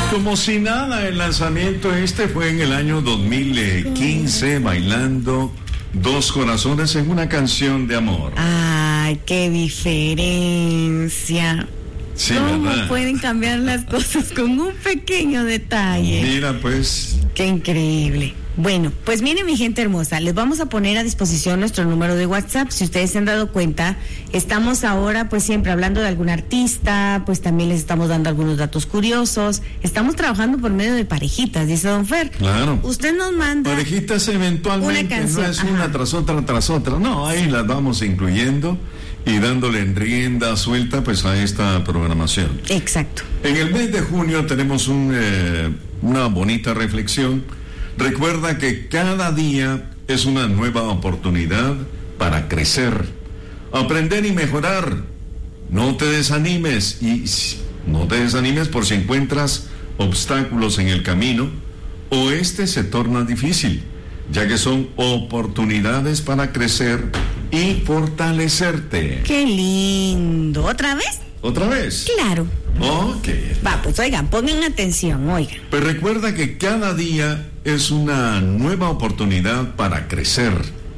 Como si nada, el lanzamiento fue en el año 2015, bailando Dos Corazones en una canción de amor. Ay, qué diferencia. Sí, ¿cómo ¿verdad? pueden cambiar las cosas con un pequeño detalle? Mira, pues. Qué increíble. Bueno, pues miren, mi gente hermosa, les vamos a poner a disposición nuestro número de WhatsApp. Si ustedes se han dado cuenta, estamos ahora pues siempre hablando de algún artista, pues también les estamos dando algunos datos curiosos. Estamos trabajando por medio de parejitas, dice don Fer. Claro. Usted nos manda Parejitas eventualmente, una canción, no es una tras otra. No, ahí las vamos incluyendo y dándole rienda suelta pues a esta programación. Exacto. En el mes de junio tenemos una bonita reflexión. Recuerda que cada día es una nueva oportunidad para crecer, aprender y mejorar. No te desanimes por si encuentras obstáculos en el camino o se torna difícil, ya que son oportunidades para crecer y fortalecerte. Qué lindo. ¿Otra vez? ¿Otra vez? Claro. Ok. Va, pues oigan, pongan atención, oigan. Pues recuerda que cada día es una nueva oportunidad para crecer,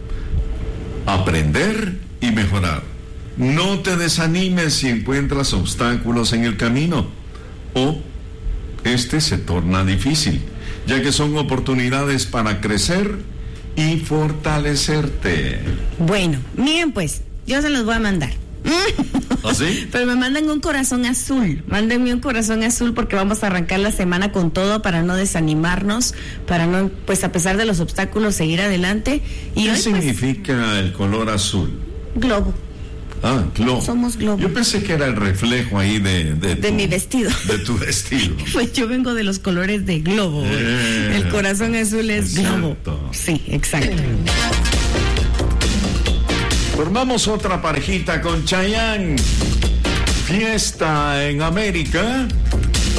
aprender y mejorar. No te desanimes si encuentras obstáculos en el camino o se torna difícil, ya que son oportunidades para crecer y fortalecerte. Bueno, miren pues, yo se los voy a mandar. ¿Ah, sí? Pero me mandan un corazón azul. Mándenme un corazón azul porque vamos a arrancar la semana con todo para no desanimarnos, para no, pues a pesar de los obstáculos, seguir adelante. Y ¿Qué hoy, significa el color azul? Globo. Ah, globo. Somos globo. Yo pensé que era el reflejo ahí de mi vestido. De tu vestido. Pues yo vengo de los colores de globo. El corazón azul es globo. Sí, exacto. Formamos otra parejita con Chayanne. Fiesta en América.